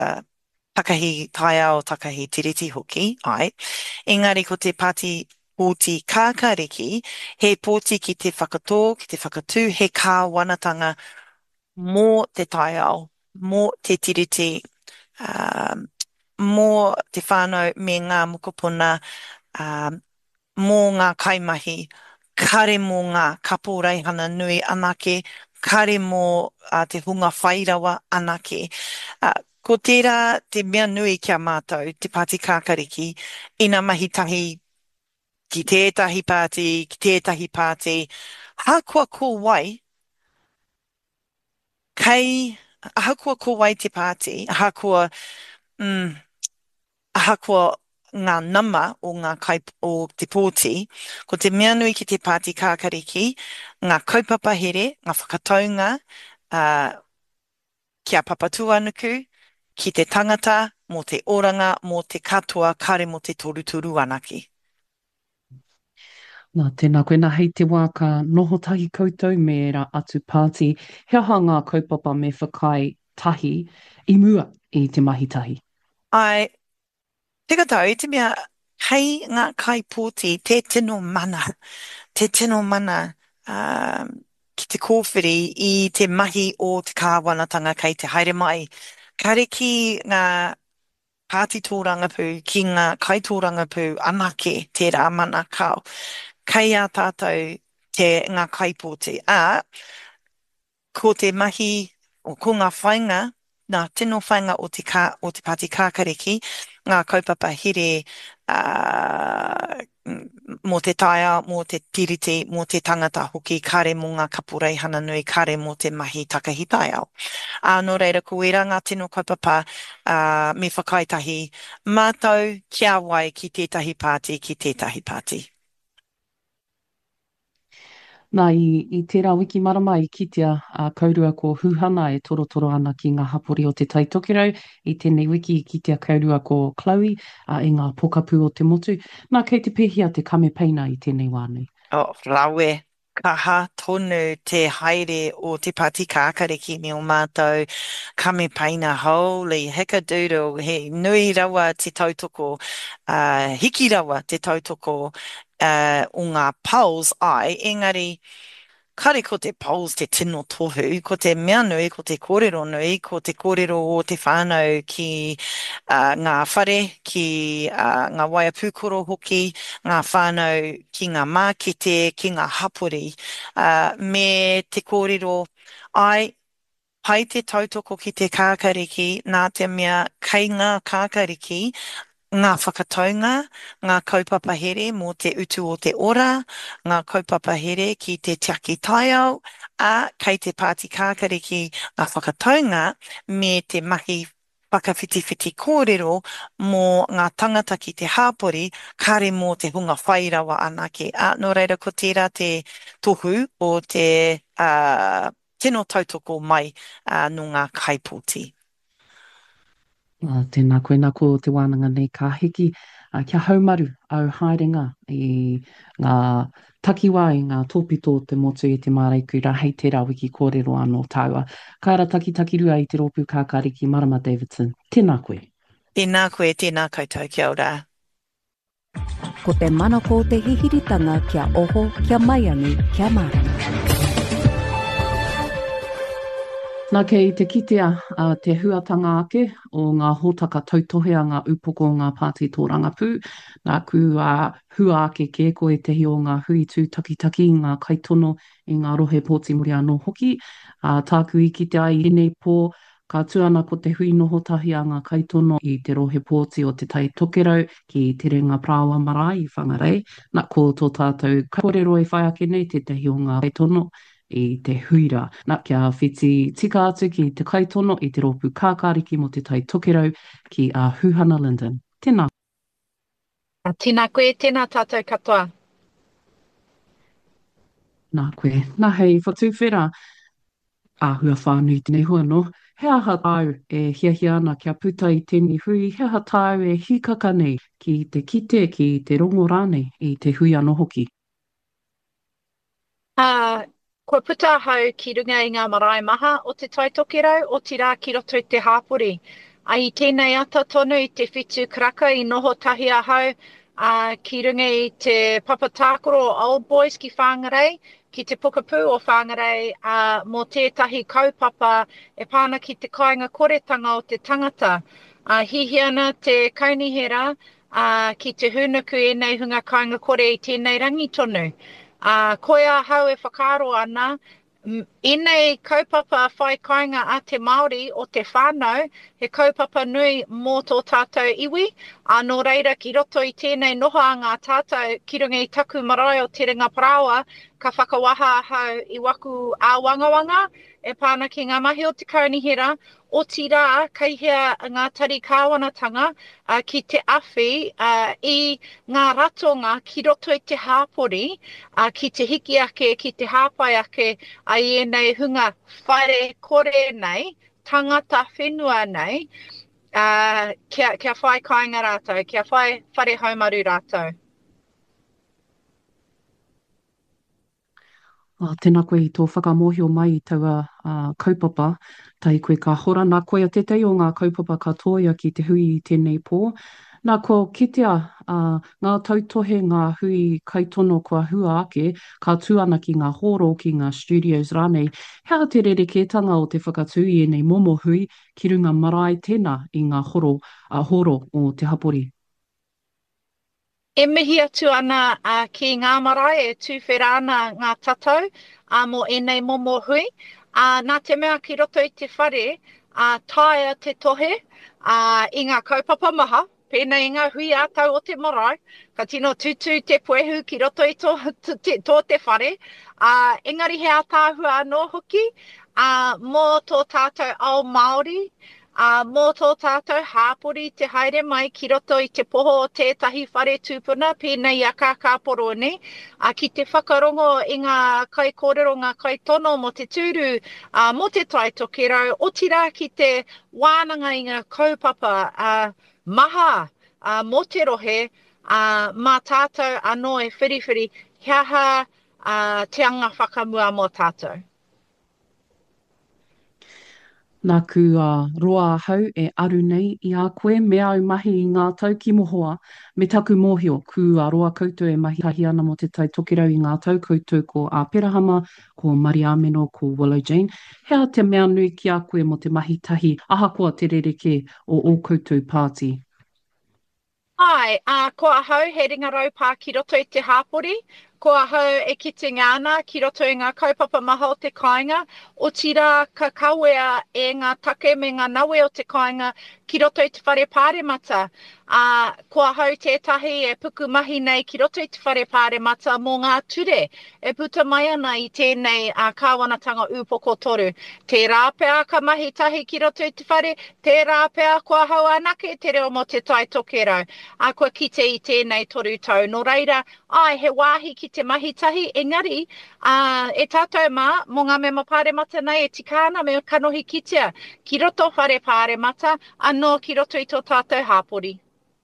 takahi taia o takahi tiriti hoki, ai. Engari ko te pōti kākariki, he pōti ki te whakatō, ki te whakatū, he kāwanatanga mō te taiao, mō te tiriti, um, mō te whānau me ngā mokopuna, um, mō ngā kaimahi, kare mō ngā kapo reihana nui anake, kare mō te hunga whairawa anake. Ko tērā te mea nui kia mātou, te Pāti Kākariki, ina mahitahi ki tētahi pāti, ki tētahi pāti, hākua ko wai, kei, hākua ko wai te pāti, hākua, mm, hākua ngā nama o ngā kai, o te pōti, ko te mea nui ki te Pāti Kākariki, ngā kaupapa here, ngā whakataunga, uh, kia papatua nuku, ki te tangata, mō te oranga, mō te katoa, kare mō te toruturu anaki. Nā, tēnā koe nā hei te wā ka noho tahi koutou me ra atu pāti. He aha ngā kaupapa me whakai tahi i mua i te mahi tahi. Ai, tika tau, i te mea, hei ngā kai pōti, te tino mana ki te kōwhiri i te mahi o te kāwanatanga kei te haere mai. Kare ki ngā pāti tōrangapū, ki ngā kai tōrangapū anake tērā mana kau. Kei a tātou ngā kai pōti. Ko te mahi, o ko ngā whainga, ngā tino whainga o te Pāti Kākariki, ngā kaupapa here mō te taia, mō te tiriti, mō te tangata hoki, kare mō ngā kapurei hana nui, kare mō te mahi takahi taiao. Nō reira, ko ira ngā tino kaupapa me whakaitahi, mātou kia wai ki tētahi pāti, ki tētahi pāti. Nā, i tērā wiki marama i kitea kaurua ko Huhana e toro ana ki ngā hapori o te taitokirau. I tēnei wiki i kitea kaurua ko Chloe i ngā pokapū o te motu. Nā, kei te pēhia te kamepeina i tēnei wānei. Rawe, kaha tonu te haere o te Pāti Kākariki me o mātou kame paina, holy hickadoodle, he nui rawa te tautoko, hiki rawa te tautoko o ngā pulse ai, engari, kare ko te pulse te tino tohu, ko te mea nui, ko te kōrero nui, ko te kōrero o te whānau ki ngā whare, ki ngā waia pūkoro hoki, ngā whānau ki ngā mākete, ki ngā hapori, me te kōrero ai, pai te tautoko ki te kākariki, nā te mea kei ngā kākariki, ngā whakataunga, ngā kaupapa here mō te utu o te ora, ngā kaupapa here ki te tiaki taiao, kei te Pāti Kākariki, ngā whakataunga me te mahi whakawhitiwhiti kōrero mō ngā tangata ki te hāpori, kare mō te hunga whairawa anake. Nō reira, ko tērā te tohu o te tino tautoko mai no ngā kaipōti. Tēnā koe nā ko te wānanga nei ka hiki kia haumaru au haerenga i ngā takiwā i ngā tōpito te motu i te māreiku ra hei tērā wiki kōrero anō tāua. Kaira taki rua i te rōpū kākāriki Marama Davidson. Tēnā koe. Tēnā koe, tēnā koutou, kia ora. Ko te mana ko te hihiritanga kia oho, kia maiangi, kia marama. Nā kei te kitea te huatanga ake o ngā hōtaka tautohe a ngā upoko o ngā Pāti Tōrangapū. Nā ku hua ake ke koe tehi o ngā hui tū takitaki i ngā kaitono i ngā rohe pōti muri anō hoki. Tāku i kitea i rinei pō ka tuana ko te hui noho tahi a ngā kaitono i te rohe pōti o te tai tokerau ki te renga prawa marae i whangarei. Nā ko tō tātou kōrero e whai ake nei te tehi o ngā kaitono i te huira. Nā kia whiti tika atu ki te kaitono i te rōpū kākāriki mo te tai tokerau ki a Huhana Linden. Tēnā. Tēnā koe, tēnā tātou katoa. Nā koe. Nā hei whatuwhera āhua whānui tēnei hua no. He aha tāu e hiahia ana kia puta i tēnei hui. He aha tāu e hikaka nei ki te kite, ki te rongo rānei i te hui anō hoki. Kua puta hau ki runga i ngā marae maha o te taitokerau o tirā ki roto i te hāpori. I tēnei ata tonu I te whitu karaka I noho tahi ahau ki runga I te papatākoro o Old Boys ki whāngarei, ki te Pukapū o whāngarei, mō tētahi kaupapa e pāna ki te kāinga koretanga o te tangata. Hihi ana te kaunihera ki te hunuku e nei hunga kāinga kore I tēnei rangi tonu. Koe a hau e whakaaro ana, I nei kaupapa whai kāinga a te Māori o te whānau, he kaupapa nui mō tō tātou iwi, nō reira ki roto I tēnei noho a ngā tātou ki runga I taku marae o te ringa parawa, ka whakawaha hau I waku a wangawanga, e pāna ki ngā mahi o te kaunihera, o ti rā, kaihea ngā tari kāwanatanga ki te awhi I ngā ratonga ki roto I te hāpori, ki te hiki ake, ki te hāpai ake, I nei hunga whare kore nei, tangata whenua nei, kia whai kāinga rātou, kia whai whare haumaru rātou. Tēnā koe I tō whakamohio mai I taua kaupapa, tai koe ka hora. Nā koe a te tei o ngā kaupapa katoa ki te hui I tēnei pō. Nā ko kitea ngā tautohe, ngā hui kaitono kua hua ake, ka tū ana ki ngā horo, ki ngā studios rānei. Hea te rerekētanga o te whakatū I nei momo hui ki runga marae tēnā I ngā horo o te hapori. E mihi atu ana ki ngā marae e tūwhera ana ngā tatau mo enei momo hui. Nā te mea ki roto I te whare, taia te tohe I ngā kaupapa maha, pēnei ngā hui ātau o te marae, ka tino tutu te puehu ki roto I tō te whare. Engari he ātāhua anō hoki, mō tō tātou ao Māori, mō tō tātou hāpori te haere mai ki roto I te poho o tētahi whare tūpuna, pēnei a kākāporo nei, ki te whakarongo I ngā kai kōrero, ngā kai tono mo te tūru, mo te tai tokerau, o tira ki te wānanga I ngā kaupapa maha mo te rohe, mā tātou anō e whiriwhiri, hiaha te anga whakamua mo tātou. Nā ku roa hau e aru nei I a koe, me au mahi I ngā tau ki mohoa, me taku mōhio, ku roa koutou e mahi tahi ana mo te tai tokerau I ngā tau koutou ko Perahama, ko Mariameno, ko Willow Jane. Hea te mea nui ki a koe mo te mahi tahi, ahakoa te rereke o koutou pāti. Ai, ko a hau he ringarau pā ki roto I te hāpori, ko a hau e kite ngāna ki roto I ngā kaupapa maha o te kāinga, o tira ka kawea e ngā take me ngā nawe o te kāinga ki roto I te whare pāremata. Ko a hau tētahi e puku mahi nei ki roto I te whare pāremata mō ngā ture, e puta mai ana I tēnei kāwanatanga upoko toru. Te rāpea ka mahi tahi ki roto I te whare, te rāpea ko a hau anake te reo mo te tai tokerau. Kua kite I tēnei toru tau. Nō reira, he wāhi ki te mahi tahi, engari, e tātou mā, mō ngā mea pāremata nei, e tikāna me kanohi kitea, ki roto whare pāremata, anō ki roto I tō tātou hāpori.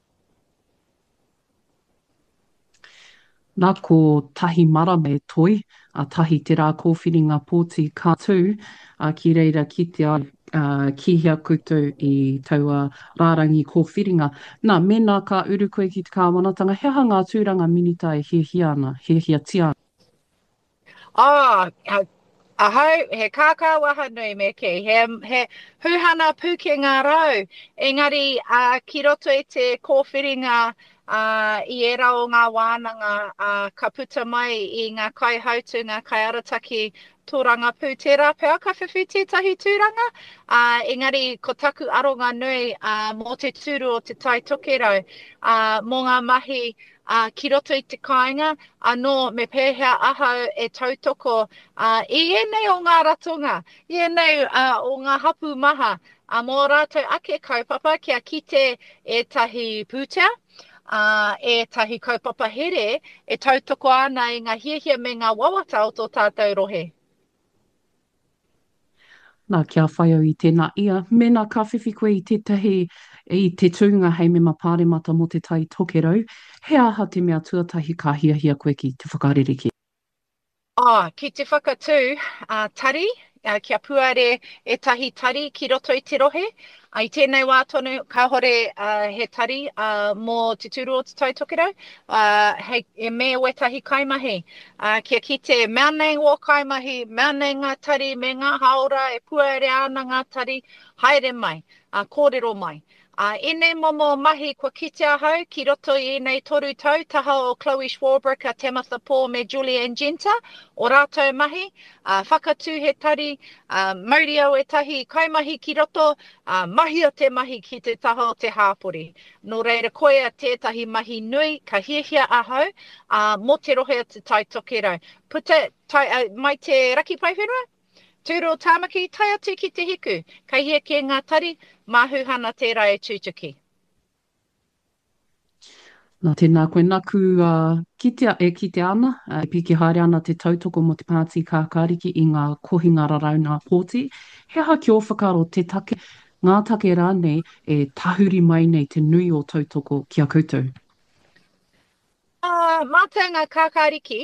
Nā ko tahi marame toi, tahi te rā kōwhiringa pōti kātū, ki reira kitea kihia koutou I taua rārangi kōwhiringa. Nā, mena ka uru koe ki te kāwanatanga, hea ngā tūranga minita e hiahia ana, hiahia tia. Ahau, he kākā waha nui me kei, he huhana puke ngā rau, engari ki roto I te kōwhiringa I e rao ngā wānanga ka puta mai I ngā kai hautu, ngā kai arataki tōranga pū tērā pēr ka whiwhi tētahi tūranga. Engari, ko taku aronga nui mō te tūru o te tai tokerau, mō ngā mahi ki roto I te kāinga, anō me pēhea ahau e tautoko I enei o ngā ratonga, I enei o ngā hapu maha, mō rātou ake kaupapa kia kite e tahi pūtea, e tahi kaupapa here, e tautoko ana I ngā hiahia me ngā wawata o tō tātou rohe. Nā kia whai au I tēnā ia, mena ka whiwhi koe I tētahi I te tūnga hei me mapāremata mo te tai tokerau, he aha te mea tuatahi ka hiahia koe ki te whakarereke. Ki te whakatū, tari, kia puare e tahi tari ki roto I te rohe, I tēnei wā tonu, ka hore he tari mō te tūru o te tautokero, he me wetahi kaimahi. Kia kite mea nei wō kaimahi, mea nei ngā tari, me ngā haora, e puere ana ngā tari, haere mai, kōrero mai. Ene momo mahi kua kite ahau, ki roto i nei toru tau, taha o Chloe Schwarbrick, Tematha Paul me Julianne Genta, o rātou mahi, whakatū he tari, mauri au e tahi kaimahi ki roto, mahi o te mahi ki te taha o te hāpori. Nō reira koe a tētahi mahi nui, ka hiahia ahau, mō te rohe o te taitokero. Puta, mai te raki paihura? Tūro o tāmaki, tai atu ki te hiku. Ka hia ke ngā tari, mahuhana te rai tūtuki. Nā tēnā koe naku kite ana, e piki haere ana te tautoko mo te Pāti Kākāriki i ngā kohinga rarauna pōti. He aha ki o whakaro te take, ngā take rānei e tahuri mai nei te nui o tautoko ki a koutou. Mātanga Kākāriki,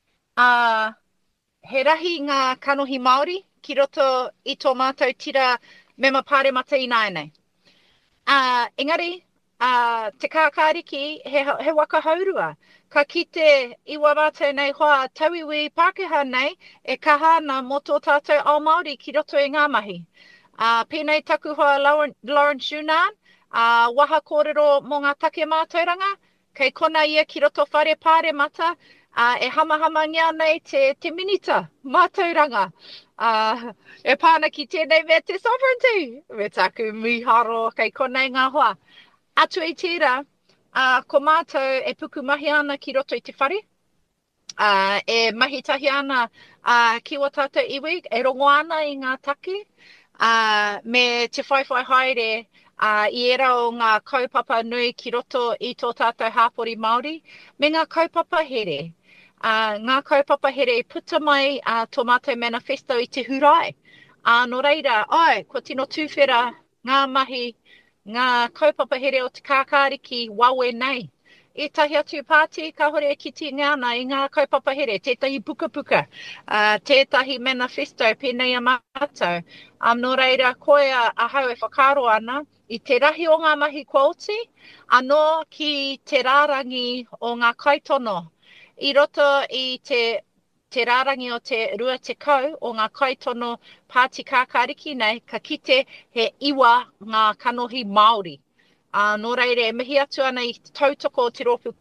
he rahi ngā kanohi Māori ki roto i tō mātou tira me mapare mata i nāenei. Engari, te kākāriki he waka haurua. Ka kite iwa mātou nei hoa tauiwi Pākehā nei e kaha ana mō tō tātou ao Māori ki roto i ngā mahi. Pēnei taku hoa Lawrence Shunan, waha kōrero mō ngā take mātauranga, kei kona ia ki roto whare pāre mata, e hamahama ngia nei te minita mātauranga. E pāna ki tēnei me te sovereignty, me taku miharo kei konei ngā hoa. Atu i tērā, ko mātou e puku mahi ana ki roto i te whare, e mahi tahi ana ki wa tātou iwi, e rongo ana i ngā take, me te whaiwhai haere, i era o ngā kaupapa nui ki roto i tō tātou hāpori Māori, me ngā kaupapa here. Ngā kaupapa here i puta mai tō mātou manifesto i te hurai. Nō reira, kua tino tūwhera ngā mahi, ngā kaupapa here o te kākāriki wawe nei. E tahi atu pāti, ka hore ki te ngāna i ngā kaupapa here, tētahi puka puka, tētahi manifesto pēnei a mātou. Nō reira, koe a hau e whakaro ana, i te rahi o ngā mahi kua oti, anō ki te rārangi o ngā kaitono. I roto i te rārangi o te rua te kau o ngā kaitono Pāti Kākāriki nei, ka kite he iwa ngā kanohi Māori. Nō reire, e mihi atu ana i tautoko o te ropu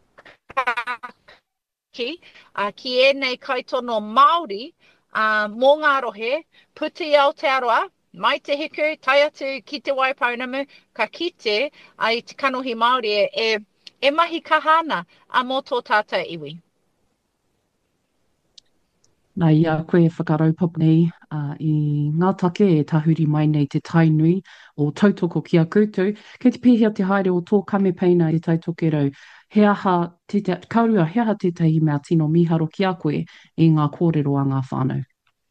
ki enei kaitono Māori, mō ngā rohe, puti au te aroa, mai te hiku, tai atu ki te waipaunamu, ka kite i te kanohi Māori e mahi kahana mō tō tātou iwi. Nā ia koe whakaraupapa nei i ngā take e tahuri mai nei te tainui o tautoko ki a koutou. Kei te pihia te haere o tō kamepeina i tautokero, he aha kaurua, he aha tētahi mea tino miharo ki a koe i ngā kōrero a ngā whānau.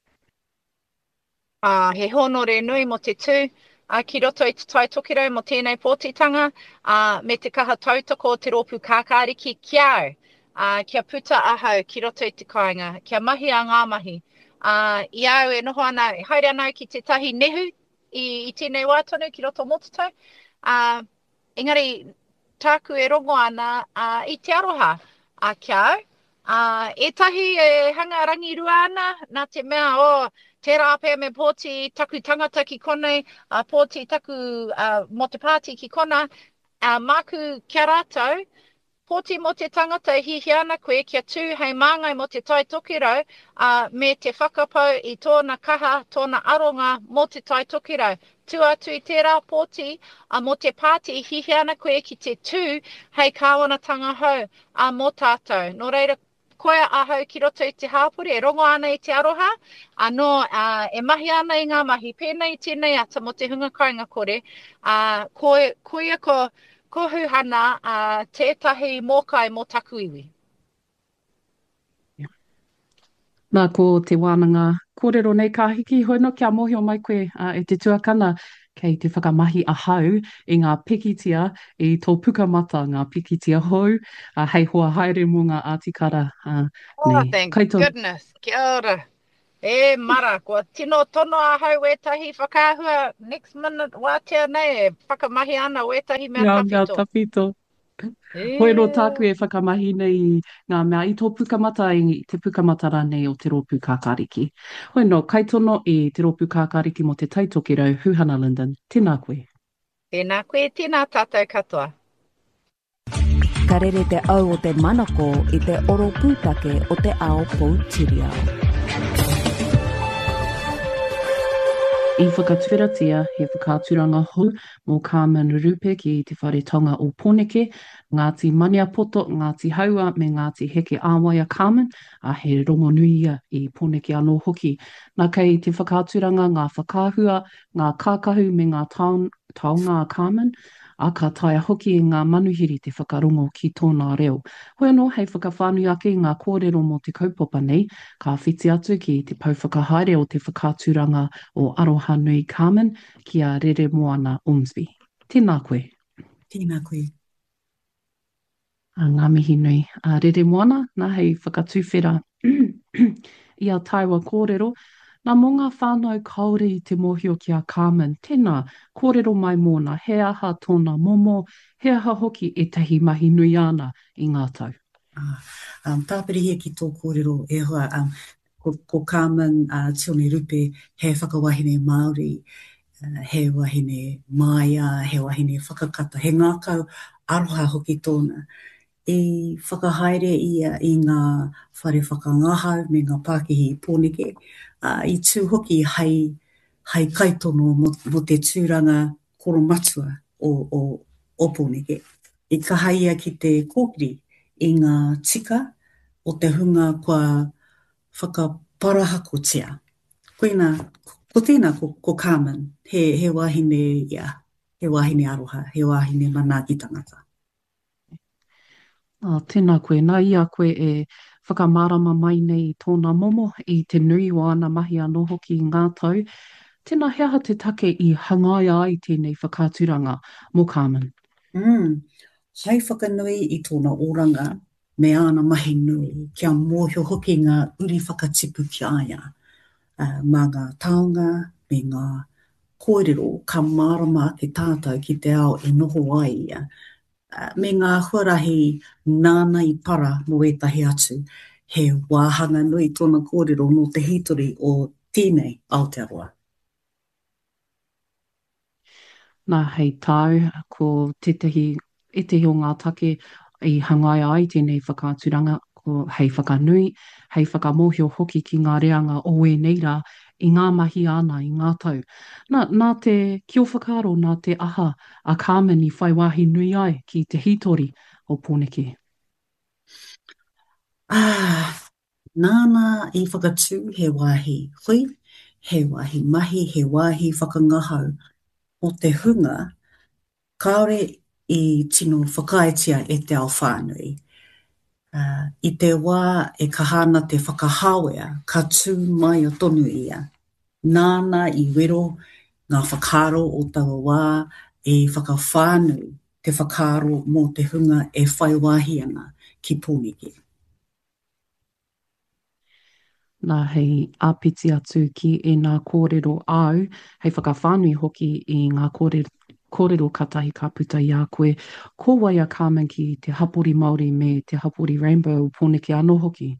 He honore nui mo te tū, ki roto i te taitokero mo tēnei pōtitanga, me te kaha tautoko o te rōpu kākāriki kiau. Kia puta ahau ki roto i te kāinga, kia mahi a ngā mahi. I au e noho ana, e haere anau ki te tahi nehu i tēnei wātonu ki roto mototau. Engari, tāku e rongo ana i te aroha kia au. E tahi e hanga rangi rua ana, nā te mea te rāpea me pōti taku tangata ki konei, pōti taku mo te pāti ki kona, māku kia rātou, pōti mo te tangata hihi ana koe kia tū hei māngai mo te taitokero me te whakapau i tōna kaha, tōna aronga mo te taitokero. Tu atu i tērā pōti mo te pāti hihi ana koe ki te tū hei kāwanatanga hau mō tātou. Nō reira, koe ahau ki roto i te hāpuri, e rongo ana i te aroha, anō e mahi ana i ngā mahi, pēnei tēnei ata mo te hunga kāinga kore, koe ko huhana tētahi mōkai mō taku iwi. Nā ko te wānanga kōrero nei ka hiki hono kia mohio mai koe e te tuakana kei te whakamahi a hau i ngā pikitia i tō pukamata ngā pikitia hou hei hoa haere mō ngā ātikara. Thank goodness. Kia ora. E mara, kua tino tono a hau etahi whakahua next minute wātea nei e whakamahi ana o etahi mea Ia mea tawhito. tawhito. Hoi no tāku E, e whakamahi nei ngā mea i tō pukamata i te pukamata rānei o te rōpū kākāriki. Hoi no, kaitono i te rōpū kākāriki mo te taitoki rau, Huhana Linden. Tēnā koe. tēnā koe, tēnā tātou katoa. Ka rere te au o te manako i te oro pūtake o te ao Poutireo. I whakatwhiratia he whakaturanga hou mō Carmen Rupe ki te whare tonga o Pōneke, Ngāti Maniapoto, Ngāti Haua me Ngāti Heke Āwaia Carmen, a he rongo nui ia i Pōneke anō hoki. Nā kei te whakaturanga ngā whakahua, ngā kākahu me ngā taonga a Carmen, a ka taia hoki i ngā manuhiri te whakarongo ki tōna reo. Hoi anō, hei whakawhānui ake i ngā kōrero mō te kaupapa nei, ka whiti atu ki te pauwhakahaere o te whakaturanga o Aroha Nui Carmen ki a Rere Moana Umsby. Tēnā koe. Tēnā koe. A ngā mihi nui. A Rere Moana, nā hei whakatuwhera i a taiwa kōrero. Nā mō ngā whānau kaore i te mōhio ki a Carmen, tēnā kōrero mai mōna, he aha tōna momo, he aha hoki e tahi mahi nui ana i ngā tau. Tāpiri ki tō kōrero e hoa, ko Carmen Tione Rupe, he whakawahine Māori, he wahine Māia, he wahine whakakata, he ngākau aroha hoki tōna. I whakahaere ia i ngā whare whakangahau me ngā Pākihi i Pōneke, i tū hoki hei kaitono mo te tūranga koromatua o Pōneke. I kaha ia ki te kōkiri i ngā tika o te hunga kua whakaparahakotia. Koina, ko tēnā ko Carmen, he wahine ia, he wahine aroha, he wahine manaaki tangata. Tēnā koe, nā ia koe e whakamārama mai nei tōna momo i te nui o ana mahi anō hoki i ngā tau. Tēnā hea te take i hangai ai tēnei whakaturanga mō Carmen. Hai whakanui i tōna oranga me ana mahi nui kia mōhio hoki ngā uri whakatipu ki aia. Mā ngā taonga me ngā kōrero ka mārama ke tātou ki te ao e noho ai ia. Me ngā huarahi nāna i para mo etahi atu, he wāhanga nui tōna kōrero no te hitori o tēnei Aotearoa. Nā hei tau, ko tetehi o ngā take i hangai ai tēnei whakaturanga, ko hei whakanui, hei whakamohio hoki ki ngā reanga o e neira i ngā mahi ana i ngā tau. Nā te kio whakaro, nā te aha a Carmen i whai wāhi nui ai ki te hitori o Pōneke. Nāna i whakatū he wāhi hui, he wāhi mahi, he wāhi whakangahau o te hunga, kaore i tino whakaitia e te ao whānui. I te wā e kahana te whakahawea, ka tū mai o tonu ia. Nāna i wero ngā whakaro o taua wā e whakawhānui te whakaro mō te hunga e whai wāhi ana ki Pōneke. Nā hei āpiti atu ki e ngā kōrero au, hei whakawhānui hoki i ngā kōrero katahi ka puta i a koe, ko waia Carmen ki te hapori Māori me te hapori Rainbow o Pōneke anō hoki.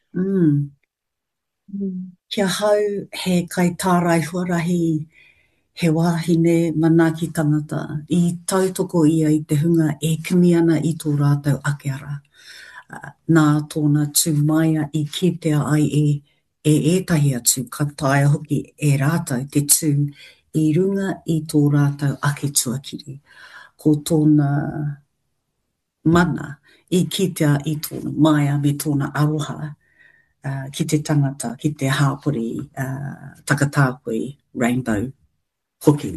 Kia hau he kai tārai huarahi, he wāhine manaaki tangata, i tautoko ia i te hunga e kimi ana i tō rātou ake ara. Nā tōna tūmaia i kitea ai e ētahi atu ka taia hoki e rātou te tū i runga i tō rātou ake tuakiri. Ko tōna mana i kitea i tōna maia me tōna aroha ki te tangata, ki te hāpori takatāpui Rainbow hoki.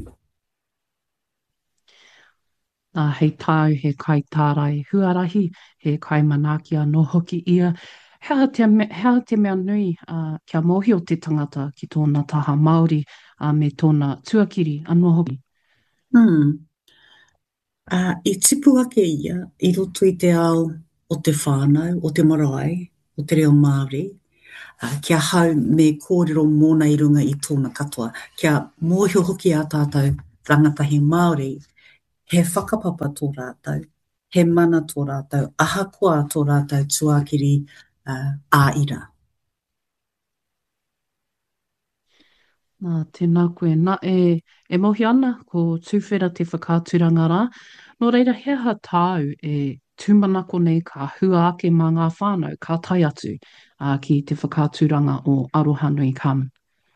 Nā hei tau he kai tārai huarahi, he kai manaaki anō hoki ia. Hea te mea nui kia mōhio te tangata ki tōna taha Māori me tōna tuakiri anō hoki. I tipu ake ia, i roto i te ao o te whānau, o te marae, o te reo Māori, Kia hau me kōrero mōna i runga i tōna katoa. Kia mōhio hoki a tātou rangatahi Māori, he whakapapa tō rātou, he mana tō rātou, ahakoa tō rātou tuakiri āira. Tēnā koe. Nā e mohi ana ko tūwhera te whakāturanga rā. Nō reira, he aha tāu e tūmanako nei ka hua ake mā ngā whānau, ka tai atu ki te whakāturanga o Aroha Nui Kam.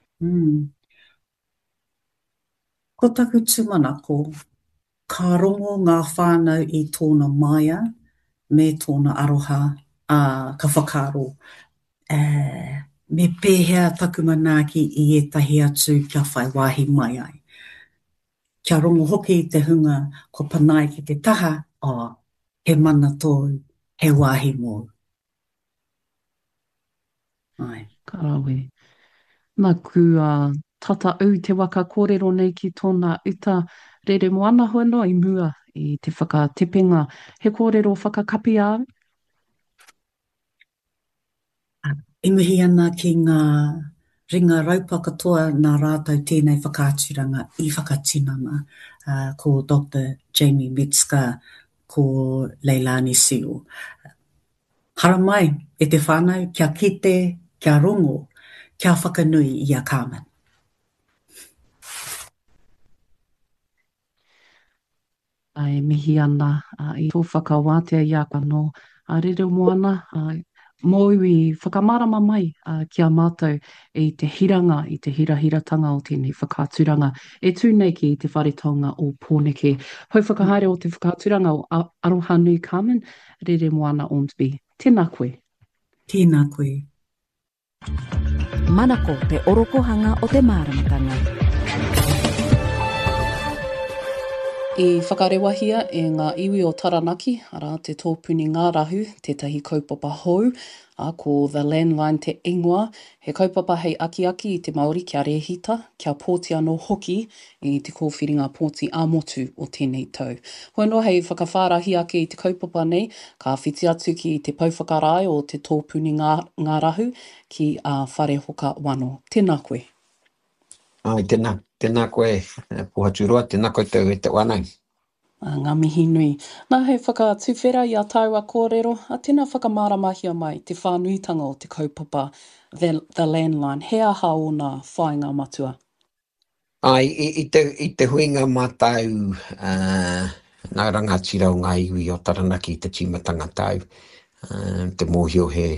Ko taku tūmanako, ka rongo ngā whānau i tōna maia me tōna aroha ka whakaro. Me pēhea taku manaaki i etahi atu kia whai wāhi mai ai. Kia rongo hoki i te hunga, ko panai ki te taha, he mana tōu, he wāhi mō. Ai. Ka rawe. Nā ku tata au te waka kōrero nei ki tōna uta rere moana hoa no i mua i te whakatepenga. He kōrero whakakapi au? I mihi ana ki ngā ringa raupaka toa nā rātou tēnei whakāturanga i whakatinana ko Dr. Jamie Metzger, ko Leilani Sio. Hara mai, e te whānau, kia kite, kia rongo, kia whakanui i a Carmen. Ai mihi ana i tō whakawātea i a kano. A rere moana, mō i whakamārama mai kia mātou i te hiranga, i te hirahiratanga o tēnei whakāturanga. E tūnei ki te wharetonga o Pōneke. Hau whakahaere o te whakāturanga o Aroha Nui Carmen, rere moana Ormsby. Tēnā koe. Tēnā koe. Manako te orokohanga o te māramatanga. I whakarewahia e ngā iwi o Taranaki, ara te tōpuni ngā rahu, tētahi kaupapa hou, ko The Landline te ingoa, he kaupapa hei aki i te Māori kia rehita, kia pōti anō hoki i te kōwhiringa pōti ā-motu o tēnei tau. Hoi no hei whakawhārahi ake i te kaupapa nei, ka whiti atu ki te pauwhakarai o te tōpuni ngā rahu ki a whare hoka wano. Tēnā koe. Ai, tēnā koe, Puhaturua, tēnā koe tau e te wanai. Ngā mihi nui. Nā hei whakatuwhera i a tāua kōrero, a tēnā whakamāramahia mai te whānuitanga o te kaupapa The Landline. He aha o nā whāinga matua? Ai, i te huinga mātau nā rangatira o ngā iwi o Taranaki i te timatanga tau. Te mōhio he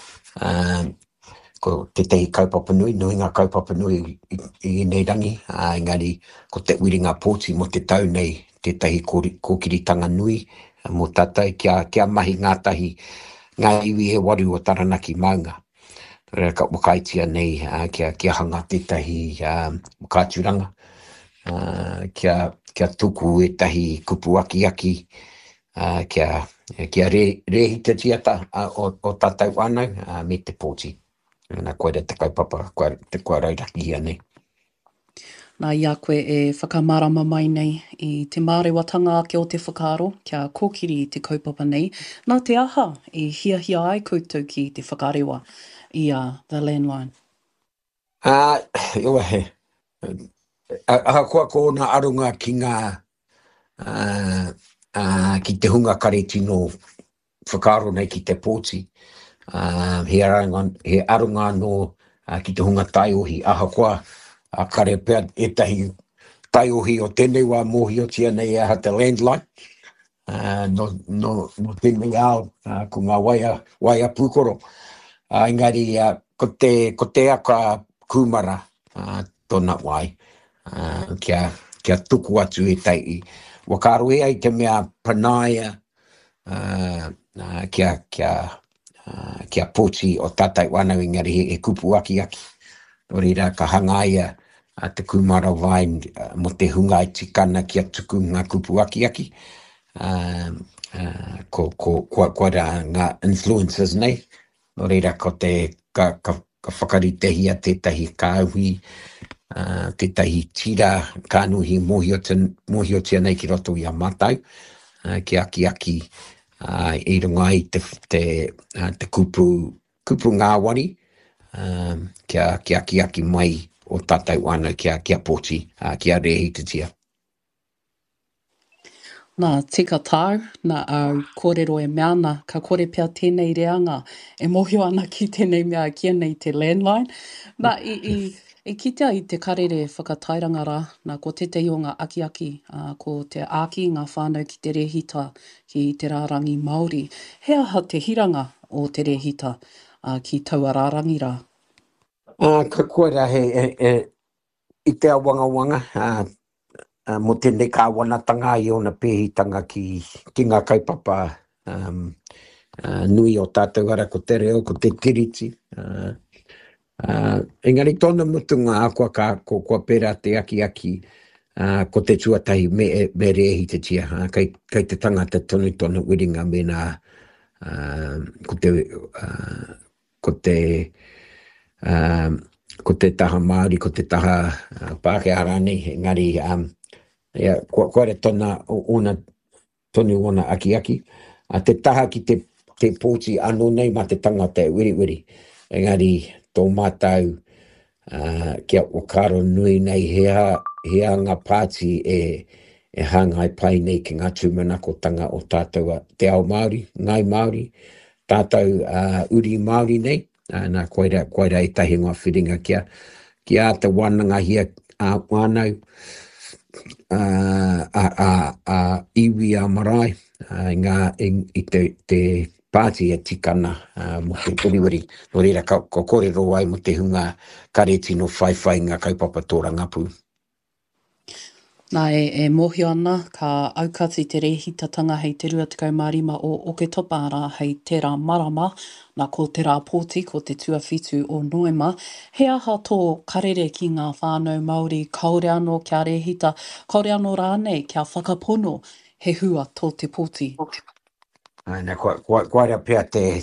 ko te tehi kaupapa nui ngā kaupapa nui i nei rangi, engari ko te wiringa pōti mo te tau nei, te tehi kōkiritanga nui, mo tātai kia mahi ngātahi ngā iwi he waru o Taranaki maunga. Rea ka wakaitia nei, kia hanga te tahi kāturanga, kia tuku e tahi kupu aki, kia rehita tiata o tātou anau me te pōti. Nā koe te kaupapa, te kua rauraki ia nei. Nā ia koe e whakamārama mai nei i te mārewatanga ake o te whakaaro, kia kōkiri i te kaupapa nei. Nā te aha i hia ai koutou ki te whakarewa i The Landline. Iwa he. Ahakoa ko nā arunga ki ngā ki te hunga kare tino whakaaro nei ki te pōti. He arunga no ki te hunga taiohi. Ahakoa kare pēr etahi taiohi o tēnei wā mōhi o tia nei aha te Landline. No tēnei ao ko ngā waia pūkoro. Engari ko te aka kūmara tōna wai. Kia tuku atu e tai. Wakaro e ai te mea panaia kia pōti o tātai wānau engari he kupu aki. Nō reira ka hangaia te kumara vai mo te hunga i tikana kia tuku ngā kupu aki. Ko ra ngā influences nei. Nō reira ko te ka whakaritehi a tētahi kāuhi, tētahi tira kānuhi mohi o tia nei ki roto i a mātau, ki aki. I runga i te kupu ngāwari, kia aki mai o tātou wānau kia pōti, kia rehi te tia. Nā tika tāu, nā au kōrero e mea nā, ka kore pia tēnei reanga, e mohio ana ki tēnei mea kia nei te landline. Nā i kitea i te karere whakatairanga rā, nā ko te o ngā aki, ko te āki ngā whānau ki te rehita ki te rārangi Māori. He aha te hiranga o te rehita ki taua rārangi rā? Ka koera i te awanga, mo tēnei ka wanatanga i ona pēhitanga ki ngā kaupapa nui o tātou ara ko te reo, ko te tiriti. Engari tōna mutunga kua pērā te aki, ko te tuatahi me rehi te tia. Kei te tangata tonu wiringa me nā ko te taha Māori, ko te taha Pākehā rānei, engari kua re tona tonu ona aki. Te taha ki te pōti anō nei ma te tangata e wiri. Engari tō mātau kia o karo nui nei hea ngā pāti e hangai pai nei ki ngā tūmanakotanga o tātou te ao Māori, ngai Māori, tātou uri Māori nei, nā koira e tahi ngā whiringa kia te wānanga hia wānau, iwi a marae, i te pāti e tikana mo te puriwiri. No reira ko kōrero ai mo te hunga kareti no whai ngā kaupapa tōrangapu. Nā e mohio ana ka aukati te rehitatanga hei te 25 o Oketopa hei tērā marama, nā ko tērā pōti ko te tuawhitu o Noema. He aha tō karere ki ngā whānau Māori, kaore anō kia rehita, kaore anō rānei kia whakapono he hua tō te pōti. Nā kua rea pēr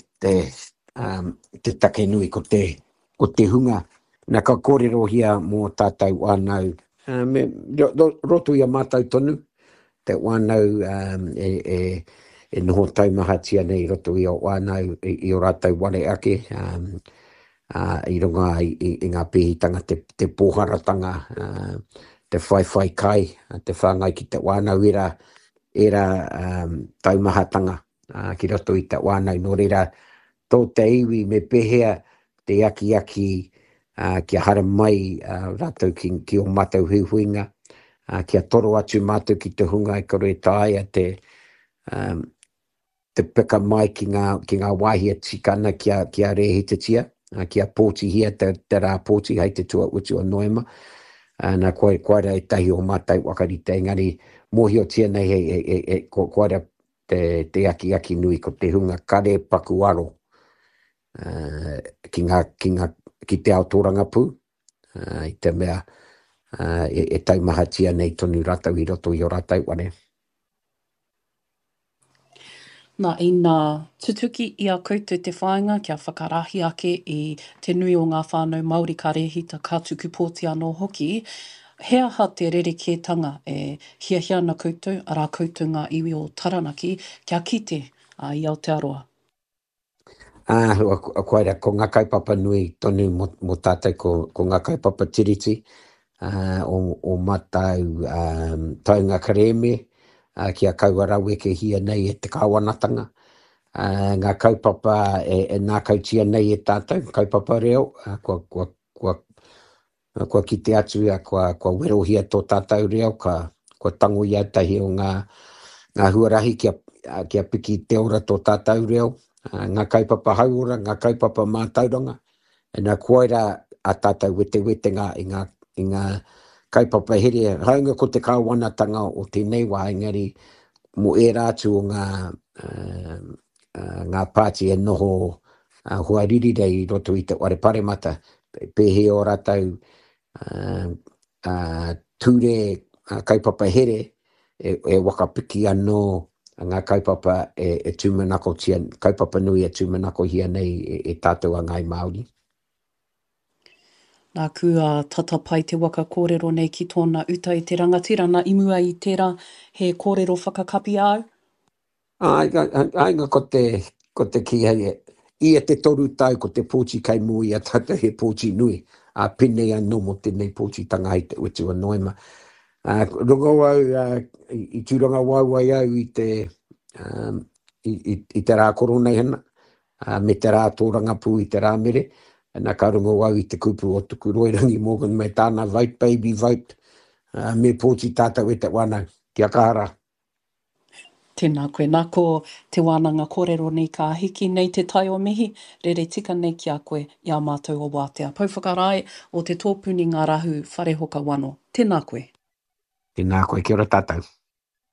te take nui ko te hunga. Nā ka kōrero hia mō tātou wānau. Roto ia mātou tonu, te wānau e noho taumahatia nei roto ia wānau i o rātou wale ake. I runga i ngā pēhitanga te pōharatanga, te whai kai, te whāngai ki te wānau era taumahatanga. Ki roto i te wānau, no reira tō te iwi me pehea te aki kia hara mai rātou ki o mātou huihuinga, kia toro atu mātou ki te hunga e kore tāia te pika mai ki ngā wāhia tikana kia rehi te tia, kia pōti hia te rā pōti hei te tua utu o Noema. Nā koera e tahi o mātou wakarite, engari mohio tia nei koera te aki nui ko te hunga kare pakuaro ki te ao tōrangapu, i te mea e taumahatia nei tonu rātou i roto i o rātou wane. Nā i ngā tutuki i a koutou te whāinga kia whakarahi ake i te nui o ngā whānau Māori ka rehita ka tuku pōti anō hoki. He aha te rerekētanga e hiahia na koutou, arā koutou ngā iwi o Taranaki, kia kite i Aotearoa. Koera, ko ngā kaupapa nui tonu mo tātou ko ngā kaupapa tiriti, o mātou taunga kareme, kia kauarau ke hia nei e te kāwanatanga. Ngā kaupapa e nā kautia nei e tātou, kaupapa reo, kua kite atu kua werohia tō tātou reo, kua tango iau tahi o ngā huarahi kia piki te ora tō tātou reo, ngā kaupapa hauora, ngā kaupapa mātauranga, e nā koera a tātou wete i ngā kaupapa here. Haunga ko te kāwanatanga o tēnei wā, engari mo e rātu o ngā pāti e noho huariri rei roto i te ware paremata, pehe o rātou ture kaupapa here e wakapiki anō ngā kaupapa e tūmanako tia, kaupapa nui e tūmanako hia nei e tātou a ngai Māori. Nā kua tatapai te waka kōrero nei ki tōna uta i te rangatira, nā imua i tērā he kōrero whakakapi au? Ainga ko te ki hei ia te toru tau ko te pōti kai mui a tata he pōti nui. A pene anō mo tēnei pōti tanga i te utu a noema. Runga wau, i tūranga wau ai au i te, i te rā korona i hana, me te rā tōranga pū i te rā mere, nā ka runga wau i te kupu o tuku Roirangi Morgan me tāna vote, baby vote, me pōti tātou e te wānau. Kia kāra. Tēnā koe, nā ko te wānanga kōrero nei ka hiki nei te tai o mihi, rere tika nei ki a koe i a mātou o wātea. Pouwhakarai o te tōpuni ngā rahu whare hoka wano. Tēnā koe. Tēnā koe, kia ora tātou.